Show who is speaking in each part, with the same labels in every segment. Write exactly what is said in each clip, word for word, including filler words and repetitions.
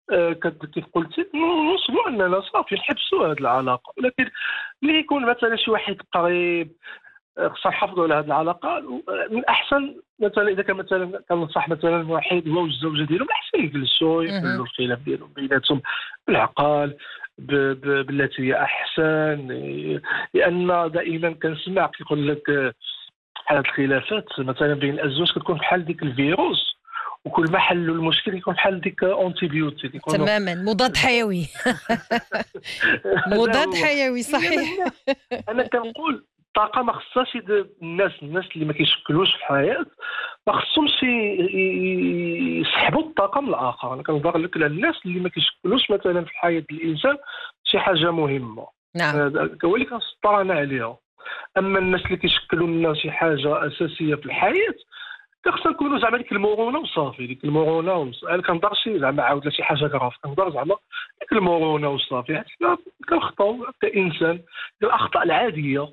Speaker 1: آه، كت- كيف قلتي نوصلوا اننا صافي نحبسوا هذه العلاقه. ولكن ملي يكون مثلا شي واحد قريب، آه، خصنا نحافظوا على هذه العلاقه. آه، من الاحسن مثلا اذا كان مثلا كنصح مثلا واحد هو والزوجه ديالو، من الاحسن يجلسوا
Speaker 2: اهم.
Speaker 1: يحلوا الخلاف ديالهم بيناتهم بالعقل، ب- ب- بالتي هي احسن. آه، لان دائما كنسمع كيقول لك آه، بحال هاد الخلافات مثلا بين الازواج كتكون بحال ديك الفيروس، وكل ما حلوا المشكل يكون بحال ديك اونتيبيوتيك يكونوا.
Speaker 2: تمامًا، مضاد حيوي.
Speaker 1: هذا
Speaker 2: مضاد
Speaker 1: هو.
Speaker 2: حيوي
Speaker 1: هي من
Speaker 2: صحيح.
Speaker 1: الناس. انا كنقول الطاقه ما خصهاش يد- الناس الناس اللي ما كيشكلوش في الحياه ما خصهمش ي- ي- يسحبوا الطاقه من الاخر. انا كنظهر لك على الناس اللي ما كيشكلوش مثلا في حياه الانسان شي حاجه مهمه،
Speaker 2: نعم.
Speaker 1: هذا هو اللي كنسطر انا عليها. اما الناس اللي كيشكلوا لنا شي حاجه اساسيه في الحياه خصنا نكونوا زعما ديك المرونه وصافي. ديك المرونه وص... انا كنهضرش زعما عاود لا شي حاجه كراف، كنهضر زعما ديك المرونه وصافي. حنا كنخطاو كانسان الاخطاء العاديه.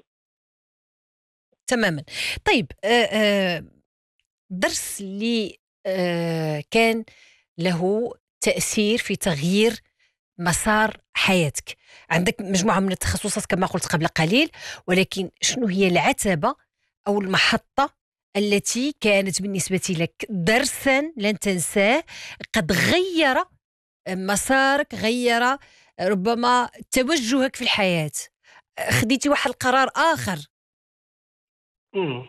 Speaker 2: تمامًا. طيب آآ آآ درس اللي آآ كان له تأثير في تغيير مسار حياتك. عندك مجموعة من التخصصات كما قلت قبل قليل، ولكن شنو هي العتبة أو المحطة التي كانت بالنسبة لك درسًا لن تنساه، قد غيّر مسارك، غيّر ربما توجهك في الحياة، خديتِ واحد القرار آخر
Speaker 1: امم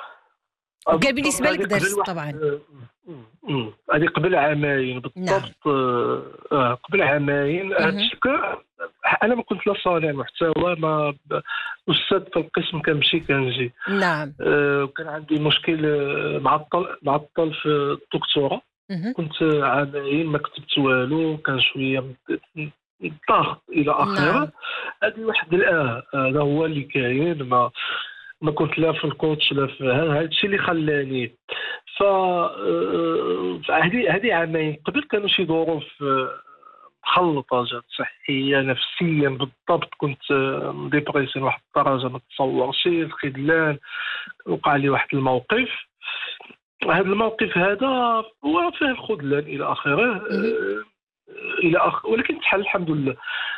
Speaker 1: آه،
Speaker 2: وكان
Speaker 1: بالضبط.
Speaker 2: بالنسبة
Speaker 1: هذه
Speaker 2: لك
Speaker 1: قبل
Speaker 2: درس
Speaker 1: واحد
Speaker 2: طبعًا.
Speaker 1: امم أمم. هذه قبل عامين
Speaker 2: نعم.
Speaker 1: بالضبط. آه آه، قبل عامين هذا
Speaker 2: اهم.
Speaker 1: الشيء كان- انا ما كنت لا صانع محتوى، ما ب- استاذ في القسم كنمشي كنجي.
Speaker 2: نعم.
Speaker 1: آه، وكان عندي مشكل، آه، معطل معطل في الدكتوراه.
Speaker 2: اهم.
Speaker 1: كنت عامين ما كتبت والو، كان شويه من الضغط الى
Speaker 2: نعم.
Speaker 1: اخره. هذه واحد الاه هذا هو اللي كاين. ما ما كنت لا في الكوتش لا في هذا الشيء اللي خلاني. ف آه، هذه هذه عامين قبل كانوا شي ظروف آه، مخلطه، جات صحيه نفسيا بالضبط. كنت آه، ديبريسيون واحد الدرجه ما تصورش، الخذلان. وقع لي واحد الموقف. هذا الموقف هذا هو فيه الخذلان الى اخره.
Speaker 2: اهم.
Speaker 1: آه، الى اخره، ولكن تحل الحمد لله.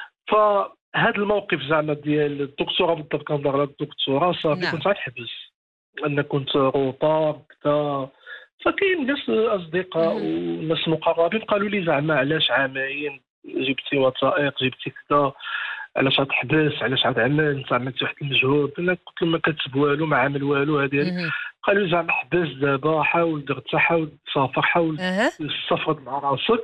Speaker 1: فهذا الموقف زعما ديال الدكتوراه بالضبط، كنهضر على الدكتوراه صافي
Speaker 2: نعم.
Speaker 1: كنت غنحبس. انا كنت روطه كذا. فكاين ناس اصدقاء
Speaker 2: اهم.
Speaker 1: وناس مقربين قالوا لي زعما علاش عامين جبتي وثائق، جبتي كذا، علاش غتحبس، علاش غتعمل، انت عملتي واحد المجهود. انا قلت لهم ما كتب والو، ما عامل والو هذه هذه.
Speaker 2: اهم.
Speaker 1: قالوا لي زعما حبس دابا، حاول تغتاح، حاول تسافر، حاول
Speaker 2: أها.
Speaker 1: تستفرد مع راسك.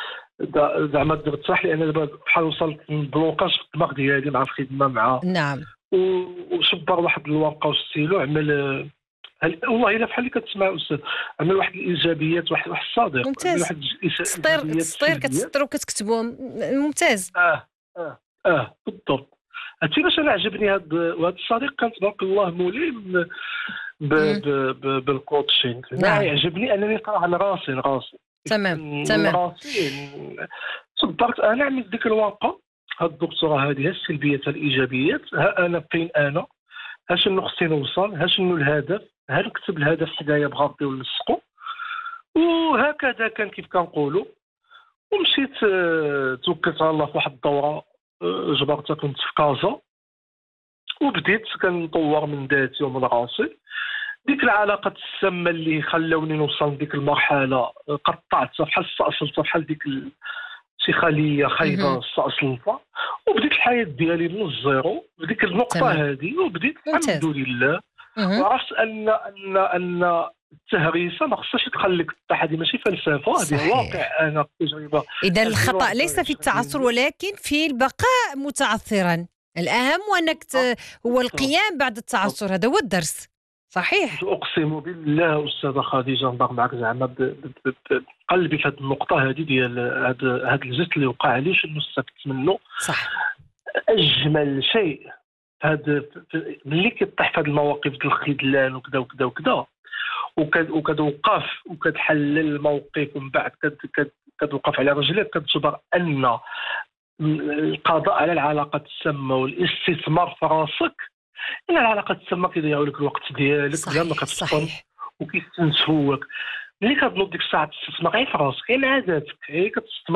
Speaker 1: دا- زعما ترتاح، لان دابا بحال وصلت للبلوكاج في الدماغ ديالي مع الخدمه مع
Speaker 2: نعم.
Speaker 1: و- وشبر واحد الورقه وستيلو، عمل آه، هل- والله الا بحال اللي كتسمع استاذ، عمل واحد الايجابيات، واحد واحد الصديق عمل
Speaker 2: ممتاز.
Speaker 1: واحد الإيش-
Speaker 2: تسطير
Speaker 1: الايجابيات
Speaker 2: تسطير
Speaker 1: السلبيات.
Speaker 2: كتسطروا وكتكتبوا م ممتاز.
Speaker 1: اه اه اه بالضبط. هادشي علاش انا عجبني هاد وهاد الصديق كان تبارك الله ملم ب
Speaker 2: إمم.
Speaker 1: ب ب بالكوتشينغ. ما
Speaker 2: نعم.
Speaker 1: يعجبني انني نقرا على راسي راسي
Speaker 2: تمام.
Speaker 1: من
Speaker 2: تمام.
Speaker 1: راسي. صدرت انا عملت ديك الورقه، هاد الدكتوراه هذه، ها السلبيات ها الايجابيات، ها انا فين انا، ها شنو خصني نوصل، ها شنو الهدف، ها نكتب الهدف حدايا بغاطي ونلصقو. وهكذا كان كيف كنقولوا. ومشيت آه، توكلت على الله في واحد الدوره آه، جبرتها، كنت في كازا. وبديت كنطور من ذاتي ومن راسي. ديك العلاقة السامة اللي خلوني نوصل لديك المرحلة آه، قطعتها بحال استأصلتها، بحال ديك ال- شي خلية خايبة
Speaker 2: اهم.
Speaker 1: استأصلتها. وبديت الحياة ديالي من الزيرو بديك النقطة
Speaker 2: تمام.
Speaker 1: هذه، وبديت الحمد
Speaker 2: ممتاز.
Speaker 1: لله.
Speaker 2: اهم.
Speaker 1: وعرفت ان ان ان التهريسه ما خصهاش تخليك طيح. هذه ماشي فلسفه، هذه
Speaker 2: صحيح.
Speaker 1: واقع. انا تجربه
Speaker 2: إذا
Speaker 1: عشرين
Speaker 2: الخطأ
Speaker 1: واحد
Speaker 2: ليس في
Speaker 1: وعشرين
Speaker 2: التعثر
Speaker 1: يوم.
Speaker 2: ولكن في البقاء متعثرًا. الأهم هو أنك ت
Speaker 1: بالضبط
Speaker 2: هو
Speaker 1: بالضبط
Speaker 2: القيام بعد
Speaker 1: بالضبط.
Speaker 2: التعثر، هذا هو الدرس. صحيح.
Speaker 1: اقسم بالله استاذه خديجه نضرب معك زعما ب- ب- ب- بقلبي في هذه النقطه هذه ديال هذا هذا الجزء اللي وقع لي، شنو استفدت منه.
Speaker 2: صح.
Speaker 1: اجمل شيء هذا ملي كطيح في هذه المواقف ديال الخذلان وكذا وكذا وكذا، وكد- وكتوقف وكتحلل الموقف، ومن بعد كت- كت- كتوقف على رجليك، كتجبر ان القضاء على العلاقه السامه والاستثمار في راسك. ان العلاقه السامه كيضيعوا لك الوقت ديالك بلا ما
Speaker 2: صحيح.
Speaker 1: كتفطن،
Speaker 2: صحيح.
Speaker 1: وكيستنسفوك. ملي كتنوض ديك الساعه تستثمر غير في راسك، غير مع ذاتك، غير كتستثمر